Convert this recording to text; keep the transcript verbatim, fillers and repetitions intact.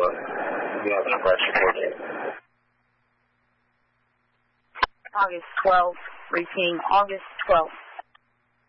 Lima. You have some question for me. August twelfth, repeating August twelfth.